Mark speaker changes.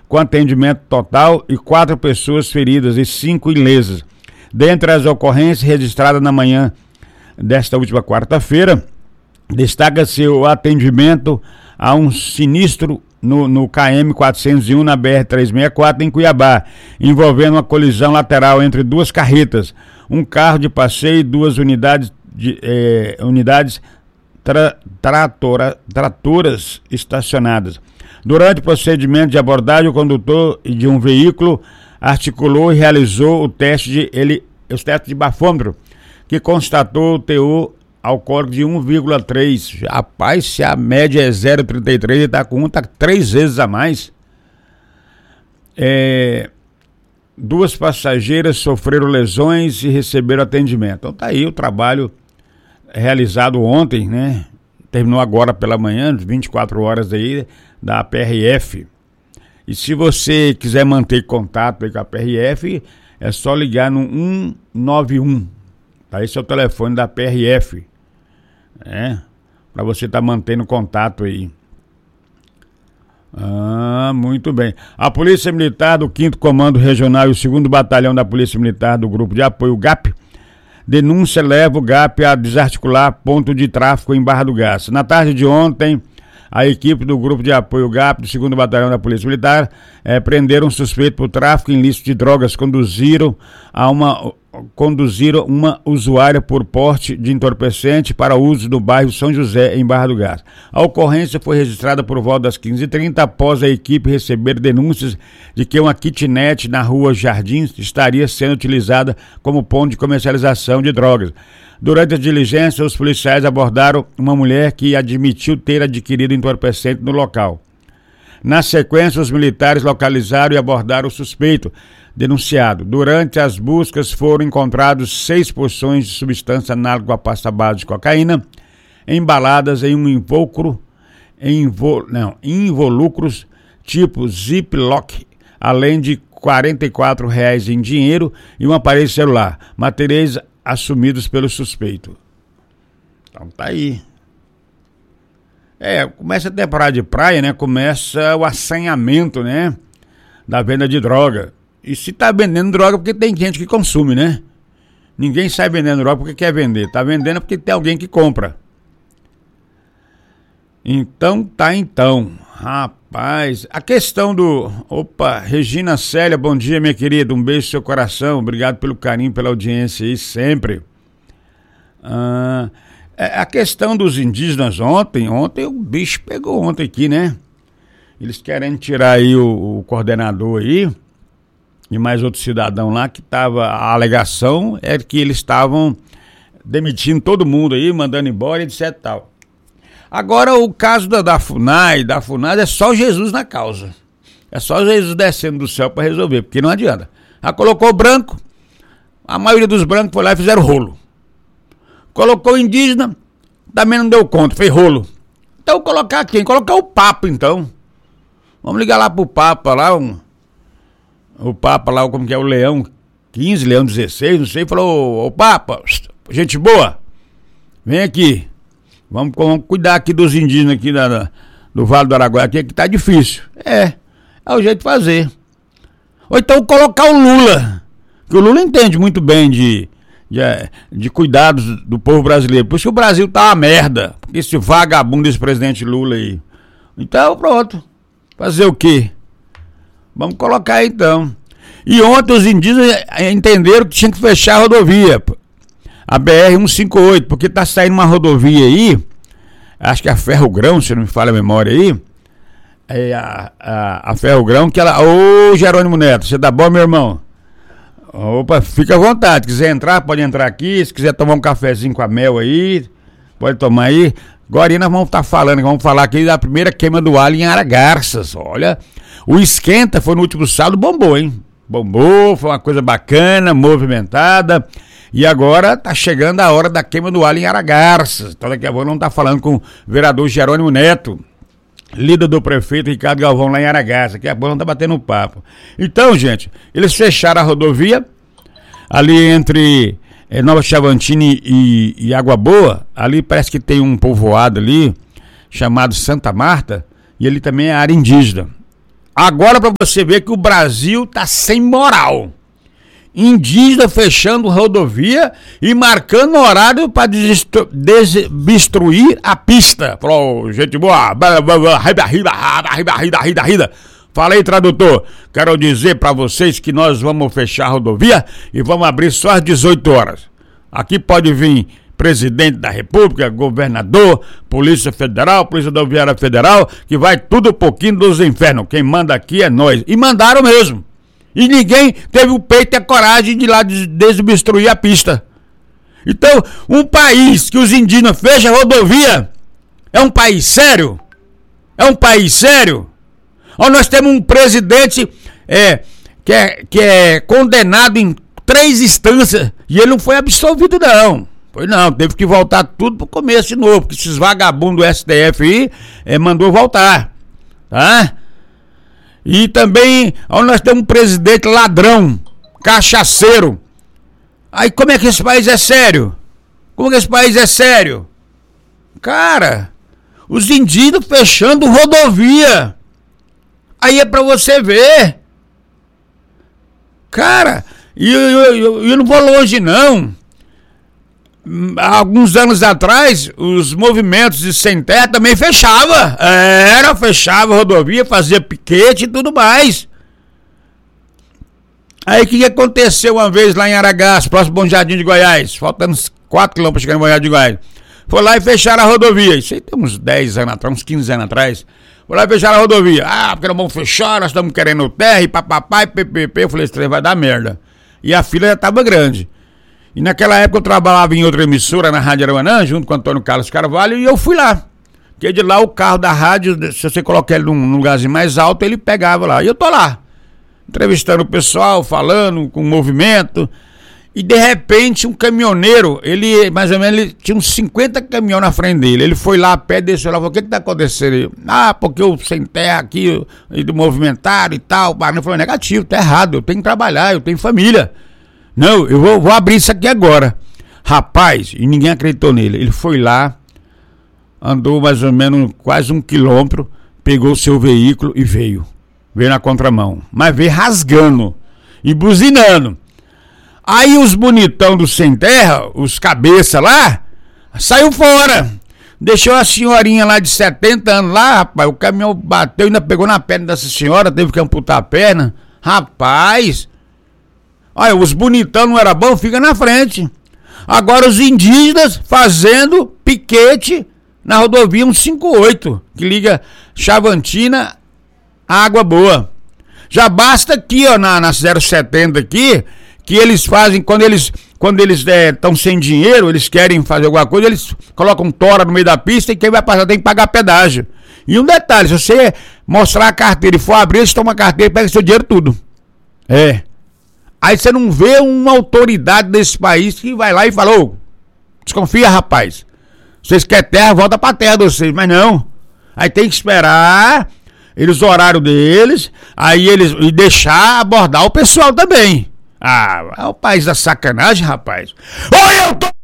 Speaker 1: com atendimento total e 4 pessoas feridas e 5 ilesas. Dentre as ocorrências registradas na manhã desta última quarta-feira, destaca-se o atendimento a um sinistro no KM 401 na BR-364 em Cuiabá, envolvendo uma colisão lateral entre 2 carretas, um carro de passeio e 2 unidades tratoras estacionadas. Durante o procedimento de abordagem, o condutor de um veículo articulou e realizou o teste de bafômetro, que constatou o teor alcoólico de 1,3. Rapaz, se a média é 0,33, ele está com 3 vezes a mais. 2 passageiras sofreram lesões e receberam atendimento. Então tá aí o trabalho realizado ontem, né? Terminou agora pela manhã, 24 horas aí, da PRF. E se você quiser manter contato aí com a PRF, é só ligar no 191. Tá? Esse é o telefone da PRF. Para você estar mantendo contato aí. Muito bem. A Polícia Militar do 5º Comando Regional e o 2º Batalhão da Polícia Militar do Grupo de Apoio GAP, denúncia leva o GAP a desarticular ponto de tráfico em Barra do Garça. Na tarde de ontem, a equipe do Grupo de Apoio GAP do 2º Batalhão da Polícia Militar prenderam um suspeito por tráfico ilícito de drogas, conduziram uma usuária por porte de entorpecente para uso no bairro São José, em Barra do Garça. A ocorrência foi registrada por volta das 15h30, após a equipe receber denúncias de que uma kitnet na rua Jardins estaria sendo utilizada como ponto de comercialização de drogas. Durante a diligência, os policiais abordaram uma mulher que admitiu ter adquirido entorpecente no local. Na sequência, os militares localizaram e abordaram o suspeito denunciado. Durante as buscas foram encontrados 6 porções de substância análoga à pasta base de cocaína, embaladas em um involucros tipo Ziploc, além de R$ 44 em dinheiro e um aparelho celular, materiais assumidos pelo suspeito. Então tá aí. Começa a temporada de praia, né? Começa o assanhamento, né? Da venda de droga. E se tá vendendo droga, porque tem gente que consome, né? Ninguém sai vendendo droga porque quer vender. Tá vendendo porque tem alguém que compra. Então. Rapaz, a questão do... Opa, Regina Célia, bom dia, minha querida. Um beijo no seu coração. Obrigado pelo carinho, pela audiência aí, sempre. A questão dos indígenas ontem o bicho pegou ontem aqui, né? Eles querem tirar aí o coordenador aí e mais outro cidadão lá que tava... A alegação é que eles estavam demitindo todo mundo aí, mandando embora, etc e tal. Agora o caso da FUNAI é só Jesus na causa. É só Jesus descendo do céu para resolver, porque não adianta. Já colocou branco, a maioria dos brancos foi lá e fizeram rolo. Colocou indígena, também não deu conta, fez rolo. Então colocar quem? Colocar o Papa, então. Vamos ligar lá pro Papa lá, o Papa lá, como que é, o Leão 15, Leão 16, não sei, falou, ô Papa, gente boa, vem aqui. Vamos cuidar aqui dos indígenas aqui do Vale do Araguaia, aqui que tá difícil. É o jeito de fazer. Ou então colocar o Lula, que o Lula entende muito bem de cuidados do povo brasileiro. Por isso que o Brasil tá uma merda, porque esse vagabundo desse presidente Lula aí. Então pronto, fazer o quê? Vamos colocar aí então. E ontem os indígenas entenderam que tinha que fechar a rodovia, a BR-158, porque tá saindo uma rodovia aí, acho que é a Ferro Grão, se não me falha a memória aí, a Ferro Grão, que ela... Ô Jerônimo Neto, você tá bom, meu irmão? Opa, fica à vontade, se quiser entrar, pode entrar aqui, se quiser tomar um cafezinho com a Mel aí, pode tomar aí. Agora nós vamos vamos falar aqui da primeira queima do alho em Aragarças. Olha, o esquenta foi no último sábado, bombou, hein? Bombou, foi uma coisa bacana, movimentada. E agora tá chegando a hora da queima do alho em Aragarças. Então daqui a pouco não tá falando com o vereador Jerônimo Neto, líder do prefeito Ricardo Galvão lá em Aragarças. Daqui a pouco não tá batendo um papo. Então, gente, eles fecharam a rodovia ali entre Nova Chavantina e Água Boa. Ali parece que tem um povoado ali chamado Santa Marta, e ali também é área indígena. Agora para você ver que o Brasil tá sem moral. Indígena fechando rodovia e marcando horário para desobstruir a pista. Falou, gente boa. Fala aí, tradutor. Quero dizer para vocês que nós vamos fechar a rodovia e vamos abrir só às 18 horas. Aqui pode vir presidente da República, governador, Polícia Federal, Polícia Rodoviária Federal, que vai tudo um pouquinho dos infernos. Quem manda aqui é nós. E mandaram mesmo. E ninguém teve o peito e a coragem de ir lá desobstruir a pista. Então, um país que os indígenas fecham a rodovia é um país sério? É um país sério? Ou nós temos um presidente que é condenado em 3 instâncias e ele não foi absolvido, não. Foi não, teve que voltar tudo pro começo de novo, porque esses vagabundos do STF aí mandou voltar, tá? E também, nós temos um presidente ladrão, cachaceiro. Aí como é que esse país é sério? Como que esse país é sério? Cara, os indígenas fechando rodovia. Aí é pra você ver. Cara, eu não vou longe não. Alguns anos atrás, os movimentos de sem terra também fechava a rodovia, fazia piquete e tudo mais. Aí o que aconteceu uma vez lá em Aragás, próximo Bom Jardim de Goiás, faltando uns 4 km para chegar em Bom Jardim de Goiás. Foi lá e fecharam a rodovia, isso aí tem uns 10 anos atrás, uns 15 anos atrás. Foi lá e fecharam a rodovia, porque nós vamos fechar, nós estamos querendo terra e papapá e ppp. Eu falei, esse trem vai dar merda. E a fila já estava grande. E naquela época eu trabalhava em outra emissora na Rádio Araguanã, junto com o Antônio Carlos Carvalho, e eu fui lá. Porque de lá o carro da rádio, se você colocar ele num lugarzinho mais alto, ele pegava lá. E eu tô lá, entrevistando o pessoal, falando com o movimento. E de repente um caminhoneiro, ele mais ou menos, ele tinha uns 50 caminhões na frente dele. Ele foi lá a pé, desceu lá, falou, o que tá acontecendo? Porque eu sem terra aqui, do movimentário e tal. Eu falei, negativo, tá errado, eu tenho que trabalhar, eu tenho família. Não, eu vou abrir isso aqui agora. Rapaz, e ninguém acreditou nele. Ele foi lá, andou mais ou menos quase 1 quilômetro, pegou o seu veículo e veio. Veio na contramão. Mas veio rasgando e buzinando. Aí os bonitão do sem terra, os cabeça lá, saiu fora. Deixou a senhorinha lá de 70 anos lá, rapaz. O caminhão bateu, ainda pegou na perna dessa senhora, teve que amputar a perna. Rapaz... Olha, os bonitão não era bom, fica na frente. Agora os indígenas fazendo piquete na rodovia 158, que liga Chavantina a Água Boa. Já basta aqui, na 070 aqui, que eles fazem, quando eles estão sem dinheiro, eles querem fazer alguma coisa, eles colocam tora no meio da pista e quem vai passar tem que pagar pedágio. E um detalhe, se você mostrar a carteira e for abrir, eles tomam a carteira e pegam seu dinheiro tudo. Aí você não vê uma autoridade desse país que vai lá e fala, desconfia, rapaz. Vocês querem terra, volta pra terra de vocês. Mas não. Aí tem que esperar eles, o horário deles, aí eles e deixar abordar o pessoal também. É o país da sacanagem, rapaz. Eu tô